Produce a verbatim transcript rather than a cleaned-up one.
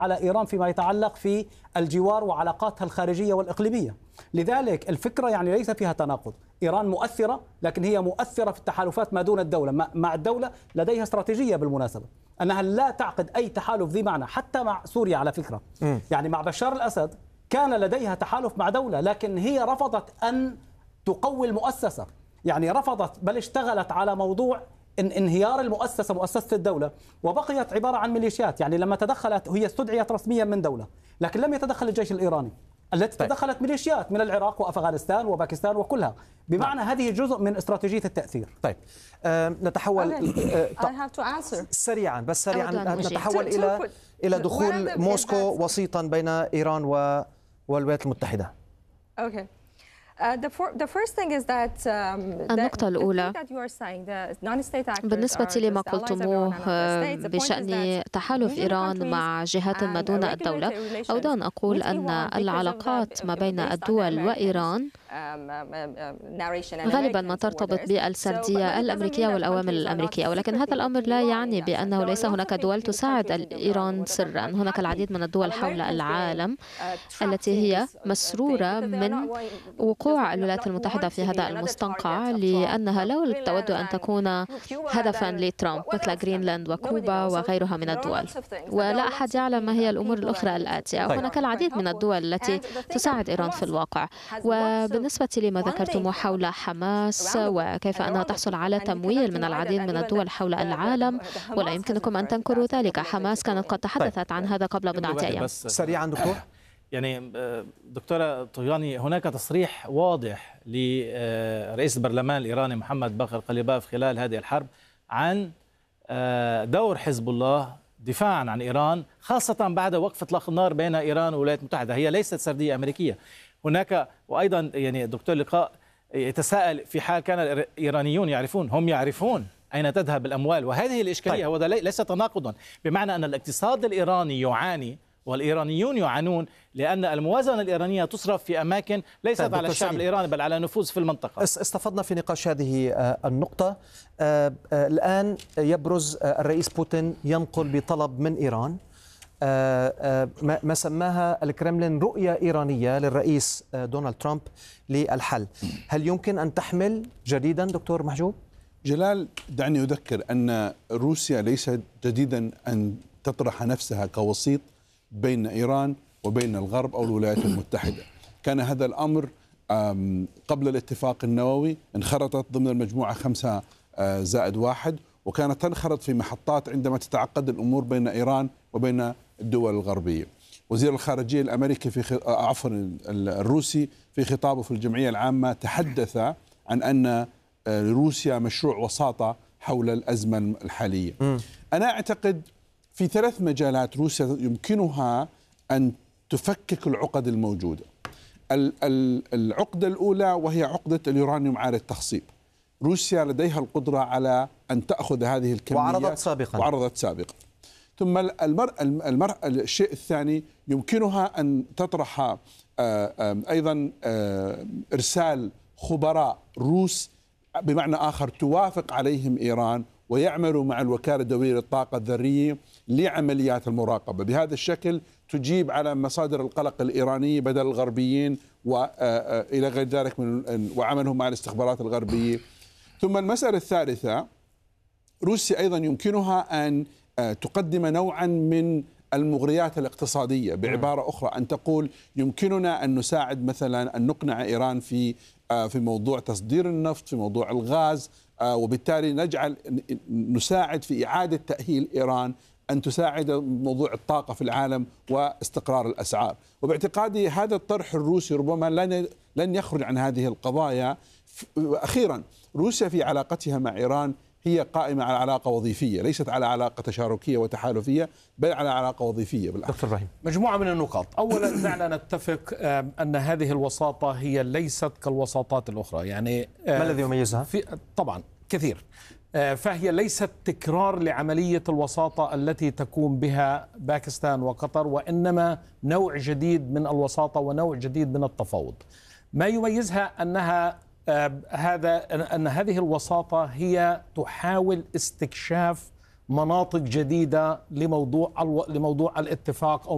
على إيران فيما يتعلق في الجوار وعلاقاتها الخارجية والإقليمية. لذلك الفكرة يعني ليس فيها تناقض. إيران مؤثرة، لكن هي مؤثرة في التحالفات ما دون الدولة. مع الدولة لديها استراتيجية بالمناسبة أنها لا تعقد أي تحالف ذي معنى، حتى مع سوريا على فكرة. م. يعني مع بشار الأسد كان لديها تحالف مع دولة، لكن هي رفضت أن تقوي المؤسسة، يعني رفضت بل اشتغلت على موضوع انهيار المؤسسة مؤسسة الدولة، وبقيت عبارة عن ميليشيات. يعني لما تدخلت هي استدعيت رسميا من دولة، لكن لم يتدخل الجيش الإيراني، التي طيب. تدخلت ميليشيات من العراق وأفغانستان وباكستان وكلها، بمعنى نعم. هذه جزء من استراتيجية التأثير. طيب أه نتحول okay. سريعا بس سريعا نتحول إلى إلى دخول موسكو وسيطا بين إيران والولايات المتحدة. okay. النقطة الأولى بالنسبة لما قلتموه بشأن تحالف إيران مع جهات ما دون الدولة، أود أن أقول أن العلاقات ما بين الدول وإيران غالبا ما ترتبط بالسردية الأمريكية والأوامر الأمريكية، ولكن هذا الأمر لا يعني بأنه ليس هناك دول تساعد إيران سرا. هناك العديد من الدول حول العالم التي هي مسرورة من وقوع الولايات المتحدة في هذا المستنقع، لأنها لو تود أن تكون هدفا لترامب مثل جرينلاند وكوبا وغيرها من الدول، ولا أحد يعلم ما هي الأمور الأخرى الآتية. هناك العديد من الدول التي تساعد إيران في الواقع. وبالنسبة لما ذكرتم حول حماس وكيف أنها تحصل على تمويل من العديد من الدول حول العالم، ولا يمكنكم أن تنكروا ذلك، حماس كانت قد تحدثت عن هذا قبل بضعة أيام. سريعا دكتور. يعني دكتورة طغياني، هناك تصريح واضح لرئيس البرلمان الإيراني محمد باقر قليباف خلال هذه الحرب عن دور حزب الله دفاعا عن إيران، خاصة بعد وقف إطلاق النار بين إيران والولايات المتحدة. هي ليست سردية أمريكية. هناك وأيضا يعني الدكتور لقاء يتساءل في حال كان الإيرانيون يعرفون، هم يعرفون أين تذهب الأموال، وهذه الإشكالية. طيب. وهذا ليس تناقضا، بمعنى أن الاقتصاد الإيراني يعاني والإيرانيون يعانون لأن الموازنة الإيرانية تصرف في أماكن ليست طيب على الشعب الإيراني بل على نفوذ في المنطقة. استفضنا في نقاش هذه النقطة. الآن يبرز الرئيس بوتين ينقل بطلب من إيران ما سماها الكرملين رؤية إيرانية للرئيس دونالد ترامب للحل. هل يمكن أن تحمل جديدا دكتور محجوب؟ جلال، دعني أذكر أن روسيا ليس جديدا أن تطرح نفسها كوسيط بين إيران وبين الغرب أو الولايات المتحدة. كان هذا الأمر قبل الاتفاق النووي، انخرطت ضمن المجموعة خمسة زائد واحد، وكانت تنخرط في محطات عندما تتعقد الأمور بين إيران وبين الدول الغربية. وزير الخارجية الأمريكي في عفوا الروسي في خطابه في الجمعية العامة تحدث عن أن روسيا مشروع وساطة حول الأزمة الحالية. م. أنا أعتقد في ثلاث مجالات روسيا يمكنها أن تفكك العقد الموجودة. العقدة الأولى وهي عقدة اليورانيوم عالي التخصيب. روسيا لديها القدرة على أن تأخذ هذه الكميات وعرضت سابقا وعرضت سابقا. ثم المر... المر... الشيء الثاني يمكنها أن تطرح أيضا إرسال خبراء روس، بمعنى آخر توافق عليهم إيران ويعملوا مع الوكالة الدولية للطاقة الذرية لعمليات المراقبة. بهذا الشكل تجيب على مصادر القلق الإيرانية بدل الغربيين وإلى غير ذلك من وعملهم مع الاستخبارات الغربية. ثم المسألة الثالثة، روسيا أيضا يمكنها أن تقدم نوعا من المغريات الاقتصادية، بعبارة أخرى أن تقول يمكننا أن نساعد مثلا أن نقنع إيران في في موضوع تصدير النفط، في موضوع الغاز، وبالتالي نجعل نساعد في إعادة تأهيل إيران أن تساعد موضوع الطاقة في العالم واستقرار الأسعار. وباعتقادي هذا الطرح الروسي ربما لن لن يخرج عن هذه القضايا. أخيرا، روسيا في علاقتها مع إيران هي قائمة على علاقة وظيفية، ليست على علاقة تشاركية وتحالفية، بل على علاقة وظيفية بالأخير. دكتور إبراهيم، مجموعة من النقاط. أولا، دعنا نتفق أن هذه الوساطة هي ليست كالوساطات الأخرى. يعني ما الذي يميزها؟ في طبعا كثير. فهي ليست تكرار لعملية الوساطة التي تقوم بها باكستان وقطر، وإنما نوع جديد من الوساطة ونوع جديد من التفاوض. ما يميزها أنها هذا أن هذه الوساطة هي تحاول استكشاف مناطق جديدة لموضوع لموضوع الاتفاق أو